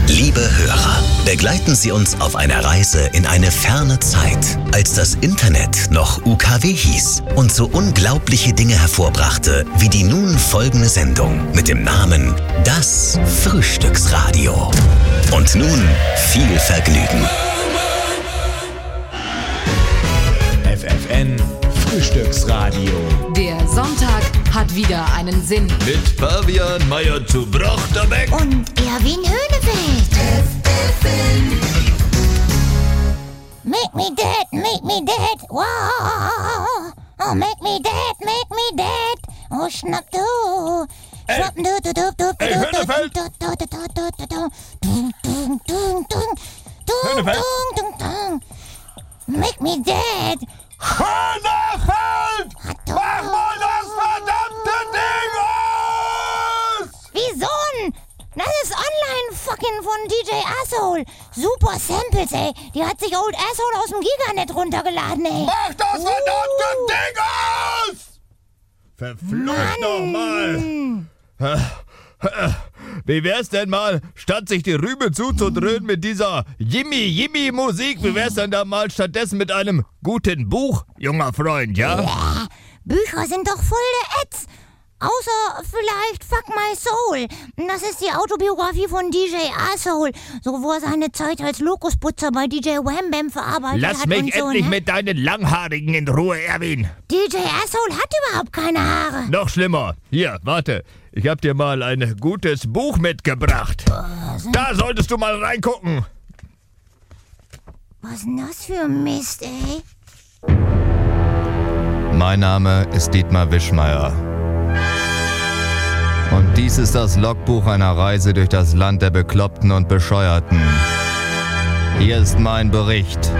Liebe Hörer, begleiten Sie uns auf einer Reise in eine ferne Zeit, als das Internet noch UKW hieß und so unglaubliche Dinge hervorbrachte, wie die nun folgende Sendung mit dem Namen Das Frühstücksradio. Und nun viel Vergnügen. FFN Frühstücksradio. Der Sonntag hat wieder einen Sinn. Mit Fabian Meyer zu Brochterbeck und Erwin Höhnefeld. FFN. Make me dead, wow. Oh, make me dead, oh, schnapp du. Hey, Höhnefeld. Höhnefeld. Make me dead. Höhnefeld! Mach mal das verdammte Ding aus! Wieso? Das ist Online-Fucking von DJ Asshole. Super Samples, ey. Die hat sich Old Asshole aus dem Giganet runtergeladen, ey. Mach das verdammte Ding aus! Verflucht nochmal! Wie wär's denn mal, statt sich die Rübe zuzudröhnen mit dieser Jimmy-Musik, wie wär's denn da mal stattdessen mit einem guten Buch, junger Freund, ja? Ja, Bücher sind doch voll der Ätz. Außer vielleicht Fuck My Soul. Das ist die Autobiografie von DJ Asshole. So, wo er seine Zeit als Lokusputzer bei DJ Wham Bam verarbeitet hat. Lass mich und so, endlich ne? mit deinen Langhaarigen in Ruhe, Erwin. DJ Asshole hat überhaupt keine Haare. Noch schlimmer. Hier, warte. Ich hab dir mal ein gutes Buch mitgebracht. Da solltest du mal reingucken. Was ist denn das für Mist, ey? Mein Name ist Dietmar Wischmeier. Und dies ist das Logbuch einer Reise durch das Land der Bekloppten und Bescheuerten. Hier ist mein Bericht.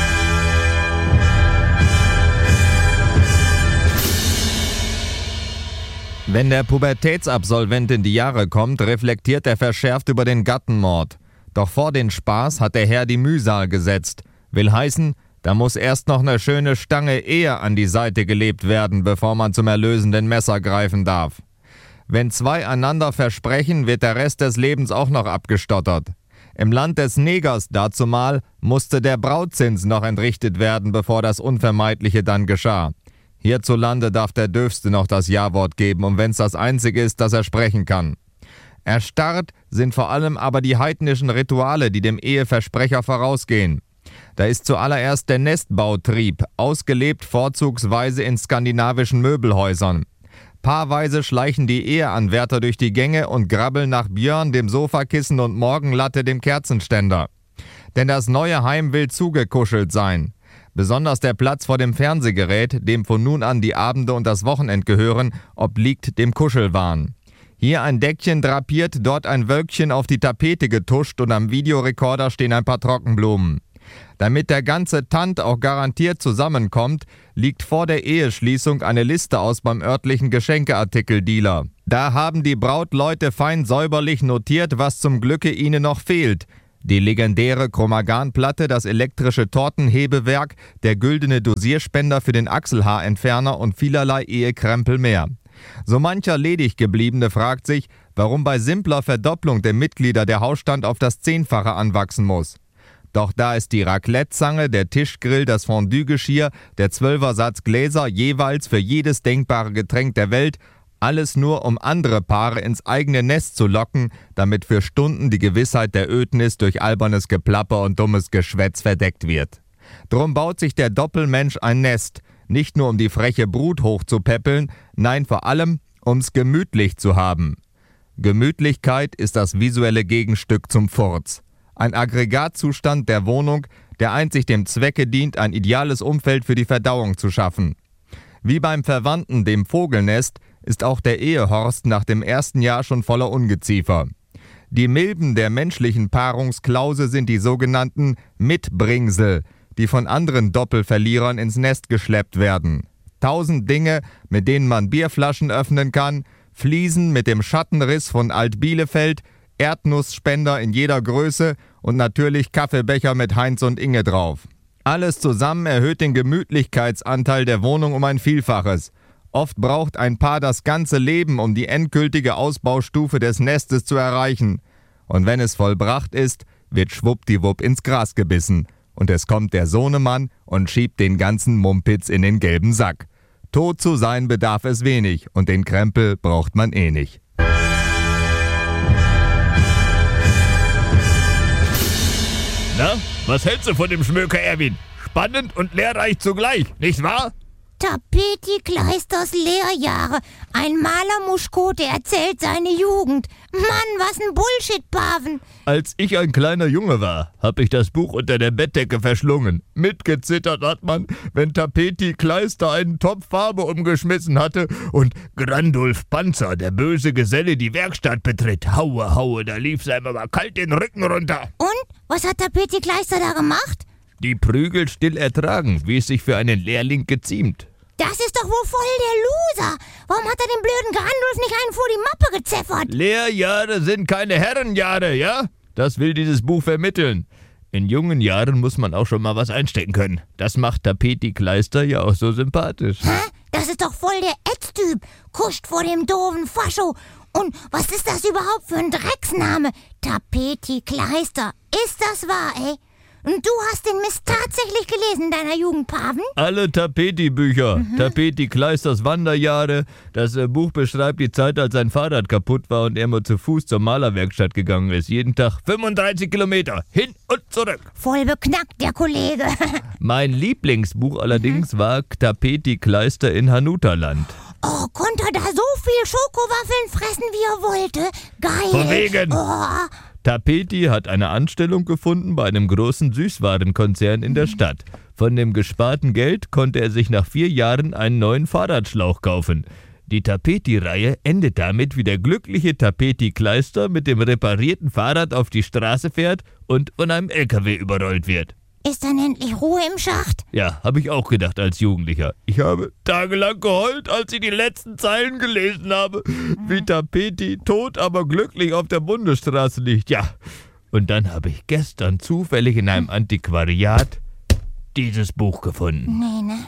Wenn der Pubertätsabsolvent in die Jahre kommt, reflektiert er verschärft über den Gattenmord. Doch vor den Spaß hat der Herr die Mühsal gesetzt. Will heißen, da muss erst noch eine schöne Stange Ehe an die Seite gelebt werden, bevor man zum erlösenden Messer greifen darf. Wenn zwei einander versprechen, wird der Rest des Lebens auch noch abgestottert. Im Land des Negers dazumal musste der Brautzins noch entrichtet werden, bevor das Unvermeidliche dann geschah. Hierzulande darf der Döfste noch das Ja-Wort geben, und wenn's das Einzige ist, das er sprechen kann. Erstarrt sind vor allem aber die heidnischen Rituale, die dem Eheversprecher vorausgehen. Da ist zuallererst der Nestbautrieb, ausgelebt vorzugsweise in skandinavischen Möbelhäusern. Paarweise schleichen die Eheanwärter durch die Gänge und grabbeln nach Björn, dem Sofakissen, und Morgenlatte, dem Kerzenständer. Denn das neue Heim will zugekuschelt sein. Besonders der Platz vor dem Fernsehgerät, dem von nun an die Abende und das Wochenend gehören, obliegt dem Kuschelwahn. Hier ein Deckchen drapiert, dort ein Wölkchen auf die Tapete getuscht und am Videorekorder stehen ein paar Trockenblumen. Damit der ganze Tant auch garantiert zusammenkommt, liegt vor der Eheschließung eine Liste aus beim örtlichen Geschenkeartikeldealer. Da haben die Brautleute fein säuberlich notiert, was zum Glücke ihnen noch fehlt. Die legendäre Chromagan-Platte, das elektrische Tortenhebewerk, der güldene Dosierspender für den Achselhaarentferner und vielerlei Ehekrempel mehr. So mancher ledig gebliebene fragt sich, warum bei simpler Verdopplung der Mitglieder der Hausstand auf das 10-fache anwachsen muss. Doch da ist die Raclette-Zange, der Tischgrill, das Fondue-Geschirr, der 12er-Satz Gläser jeweils für jedes denkbare Getränk der Welt, alles nur, um andere Paare ins eigene Nest zu locken, damit für Stunden die Gewissheit der Ödnis durch albernes Geplapper und dummes Geschwätz verdeckt wird. Drum baut sich der Doppelmensch ein Nest, nicht nur um die freche Brut hochzupäppeln, nein, vor allem, um's gemütlich zu haben. Gemütlichkeit ist das visuelle Gegenstück zum Furz. Ein Aggregatzustand der Wohnung, der einzig dem Zwecke dient, ein ideales Umfeld für die Verdauung zu schaffen. Wie beim Verwandten, dem Vogelnest, ist auch der Ehehorst nach dem ersten Jahr schon voller Ungeziefer. Die Milben der menschlichen Paarungsklause sind die sogenannten Mitbringsel, die von anderen Doppelverlierern ins Nest geschleppt werden. 1000 Dinge, mit denen man Bierflaschen öffnen kann, Fliesen mit dem Schattenriss von Alt-Bielefeld, Erdnussspender in jeder Größe und natürlich Kaffeebecher mit Heinz und Inge drauf. Alles zusammen erhöht den Gemütlichkeitsanteil der Wohnung um ein Vielfaches. Oft braucht ein Paar das ganze Leben, um die endgültige Ausbaustufe des Nestes zu erreichen. Und wenn es vollbracht ist, wird schwuppdiwupp ins Gras gebissen. Und es kommt der Sohnemann und schiebt den ganzen Mumpitz in den gelben Sack. Tot zu sein bedarf es wenig und den Krempel braucht man eh nicht. Na, was hältst du von dem Schmöker, Erwin? Spannend und lehrreich zugleich, nicht wahr? Tapeti Kleisters Lehrjahre. Ein Malermuschko, der erzählt seine Jugend. Mann, was ein Bullshit, Paven. Als ich ein kleiner Junge war, hab ich das Buch unter der Bettdecke verschlungen. Mitgezittert hat man, wenn Tapeti Kleister einen Topf Farbe umgeschmissen hatte und Grandulf Panzer, der böse Geselle, die Werkstatt betritt. Haue, haue, da lief's einem aber kalt den Rücken runter. Und? Was hat Tapeti Kleister da gemacht? Die Prügel still ertragen, wie es sich für einen Lehrling geziemt. Das ist doch wohl voll der Loser. Warum hat er den blöden Grandulf nicht einen vor die Mappe gezeffert? Lehrjahre sind keine Herrenjahre, ja? Das will dieses Buch vermitteln. In jungen Jahren muss man auch schon mal was einstecken können. Das macht Tapeti Kleister ja auch so sympathisch. Hä? Das ist doch voll der Ätztyp. Kuscht vor dem doofen Fascho. Und was ist das überhaupt für ein Drecksname? Tapeti Kleister. Ist das wahr, ey? Und du hast den Mist tatsächlich gelesen in deiner Jugend, Paven? Alle Tapeti-Bücher. Tapeti Kleisters Wanderjahre. Das Buch beschreibt die Zeit, als sein Fahrrad kaputt war und er mal zu Fuß zur Malerwerkstatt gegangen ist. Jeden Tag 35 Kilometer. Hin und zurück. Voll beknackt, der Kollege. Mein Lieblingsbuch allerdings war Tapeti Kleister in Hanutaland. Oh, konnte er da so viel Schokowaffeln fressen, wie er wollte? Geil. Von wegen. Oh. Tapeti hat eine Anstellung gefunden bei einem großen Süßwarenkonzern in der Stadt. Von dem gesparten Geld konnte er sich nach 4 Jahren einen neuen Fahrradschlauch kaufen. Die Tapeti-Reihe endet damit, wie der glückliche Tapeti Kleister mit dem reparierten Fahrrad auf die Straße fährt und von einem LKW überrollt wird. Ist dann endlich Ruhe im Schacht? Ja, habe ich auch gedacht als Jugendlicher. Ich habe tagelang geheult, als ich die letzten Zeilen gelesen habe, wie Tapeti tot, aber glücklich auf der Bundesstraße liegt. Ja, und dann habe ich gestern zufällig in einem Antiquariat dieses Buch gefunden. Nee, ne?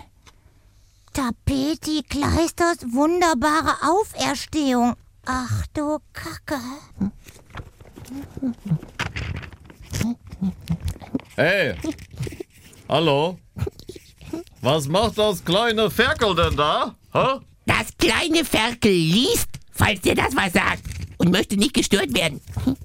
Tapeti Kleisters wunderbare Auferstehung. Ach du Kacke. Hey, hallo? Was macht das kleine Ferkel denn da? Hä? Das kleine Ferkel liest, falls dir das was sagt, und möchte nicht gestört werden.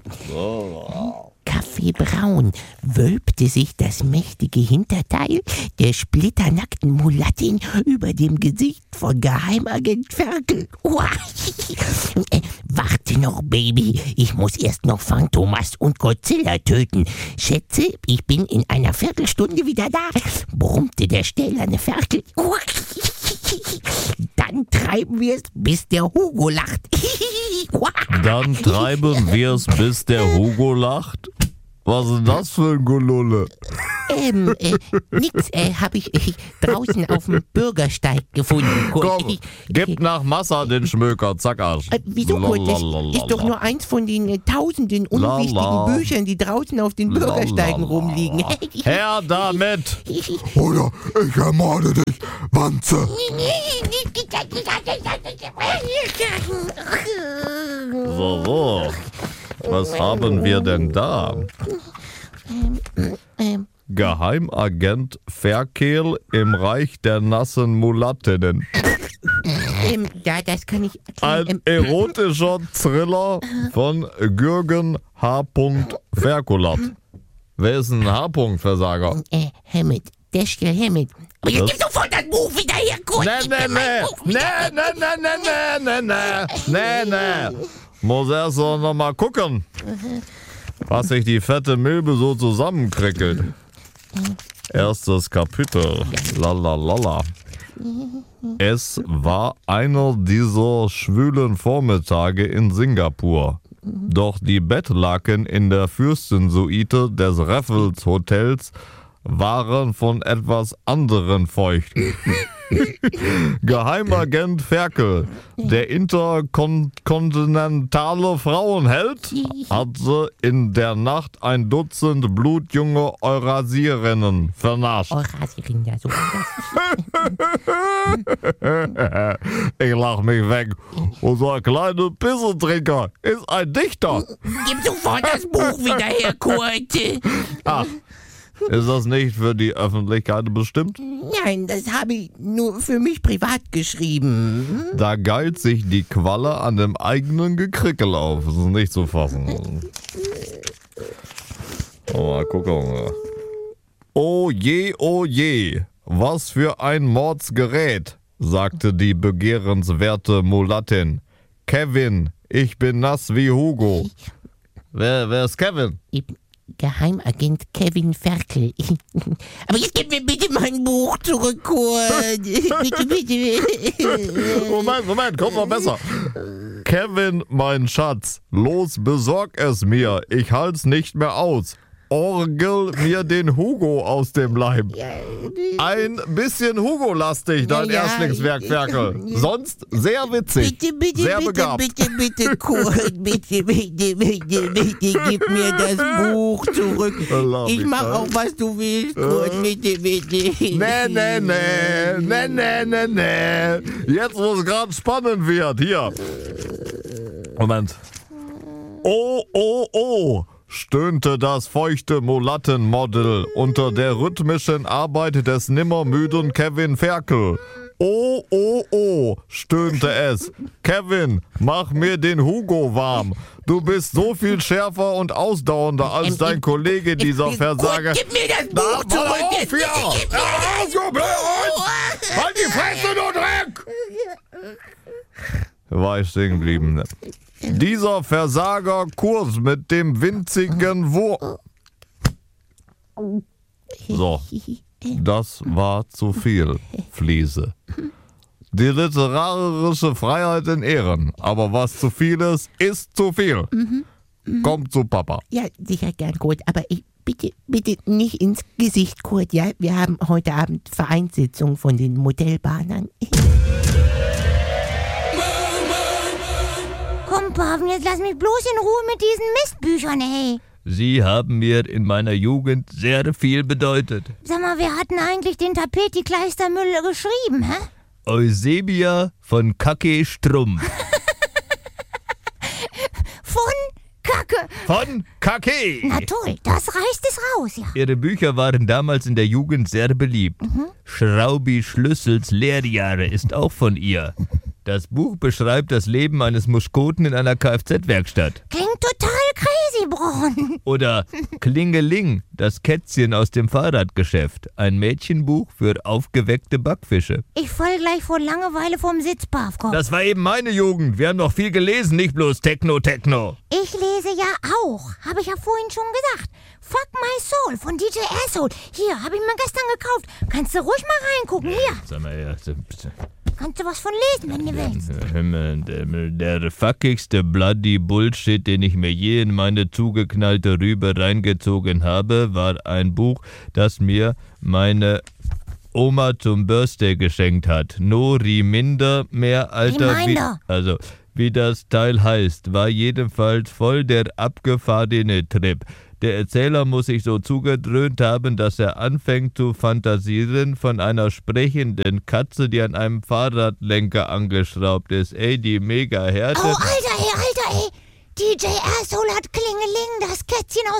Kaffeebraun wölbte sich das mächtige Hinterteil der splitternackten Mulattin über dem Gesicht von Geheimagent Ferkel. Warte noch, Baby, ich muss erst noch Phantomas und Godzilla töten. Schätze, ich bin in einer Viertelstunde wieder da, brummte der stählerne Ferkel. Dann treiben wir es, bis der Hugo lacht. Dann treiben wir's, bis der Hugo lacht? Was ist das für ein Golulle? Nix, hab ich draußen auf dem Bürgersteig gefunden. Komm, gib nach Massa den Schmöker, zack Arsch. Wieso, Kurt? Das ist doch nur eins von den tausenden unwichtigen Büchern, die draußen auf den Bürgersteigen rumliegen. Her damit! Oder ich ermorde dich, Wanze. So. Was haben wir denn da? Geheimagent Ferkel im Reich der nassen Mulattinnen. Ja, das kann ich... Ein erotischer Thriller von Jürgen H. Ferkulat. Wer ist ein H-Versager? Hammett. Dashiell Hammett. Aber jetzt gib sofort das Buch wieder her, Kurt. Nee. Muss erst noch mal gucken, was sich die fette Milbe so zusammenkrickelt. Erstes Kapitel. Lalalala. Es war einer dieser schwülen Vormittage in Singapur. Doch die Bettlaken in der Fürstensuite des Raffles Hotels waren von etwas anderen feucht. Geheimagent Ferkel, der interkontinentale Frauenheld, hatte in der Nacht ein Dutzend blutjunge Eurasierinnen vernascht. Eurasierin, ja, so war das. Ich lach mich weg. Unser kleiner Pissetrinker ist ein Dichter. Gib sofort das Buch wieder her, Kurt. Ach, ist das nicht für die Öffentlichkeit bestimmt? Nein, das habe ich nur für mich privat geschrieben. Da geilt sich die Qualle an dem eigenen Gekrickel auf. Das ist nicht zu fassen. Oh, mal gucken. Oh je, was für ein Mordsgerät, sagte die begehrenswerte Mulattin. Kevin, ich bin nass wie Hugo. Wer ist Kevin? Geheimagent Kevin Ferkel. Aber jetzt gib mir bitte mein Buch zurück, Kurt. Bitte. Moment, kommt noch besser. Kevin, mein Schatz, los besorg es mir. Ich halt's nicht mehr aus. Orgel mir den Hugo aus dem Leib. Ein bisschen Hugo-lastig, dein Erstlingswerk, Ferkel. Sonst sehr witzig. Bitte, sehr begabt. Bitte, Kurt. Bitte, gib mir das Buch zurück. Ich mach auch, was du willst, Kurt. Bitte. Nee. Jetzt, wo es gerade spannend wird. Hier. Moment. Oh, stöhnte das feuchte Mulattenmodel unter der rhythmischen Arbeit des nimmermüden Kevin Ferkel. Oh, stöhnte es. Kevin, mach mir den Hugo warm. Du bist so viel schärfer und ausdauernder als dein Kollege, dieser Versager. Gib mir das Buch zurück. Halt die Fresse, du Dreck! War ich stehen geblieben. Dieser Versager-Kurs mit dem winzigen So, das war zu viel, Fliese. Die literarische Freiheit in Ehren, aber was zu viel ist zu viel. Kommt zu Papa. Ja, sicher gern, Kurt, aber bitte nicht ins Gesicht, Kurt, ja? Wir haben heute Abend Vereinssitzung von den Modellbahnern. Komm, Paven, jetzt lass mich bloß in Ruhe mit diesen Mistbüchern, ey. Sie haben mir in meiner Jugend sehr viel bedeutet. Sag mal, wer hat denn eigentlich den Tapeti-Kleistermüll geschrieben, hä? Eusebia von Kacke Strumpf. Von Kacke. Na toll, das reißt es raus, ja. Ihre Bücher waren damals in der Jugend sehr beliebt. Schraubi Schlüssels Lehrjahre ist auch von ihr. Das Buch beschreibt das Leben eines Muskoten in einer Kfz-Werkstatt. Klingt total crazy, Bron. Oder Klingeling, das Kätzchen aus dem Fahrradgeschäft. Ein Mädchenbuch für aufgeweckte Backfische. Ich fall gleich vor Langeweile vom Sitz, Pavkov. Das war eben meine Jugend. Wir haben noch viel gelesen, nicht bloß Techno. Ich lese ja auch. Habe ich ja vorhin schon gesagt. Fuck My Soul von DJ Asshole. Hier, habe ich mir gestern gekauft. Kannst du ruhig mal reingucken. Hier. Sag mal, ja, Kannst du was von lesen, wenn du willst. Der fuckigste Bloody Bullshit, den ich mir je in meine zugeknallte Rübe reingezogen habe, war ein Buch, das mir meine Oma zum Birthday geschenkt hat. No Reminder mehr, Alter. Wie das Teil heißt, war jedenfalls voll der abgefahrene Trip. Der Erzähler muss sich so zugedröhnt haben, dass er anfängt zu fantasieren von einer sprechenden Katze, die an einem Fahrradlenker angeschraubt ist. Ey, die mega Härte. Oh, Alter, ey. DJ Asshole hat Klingeling, das Kätzchen aus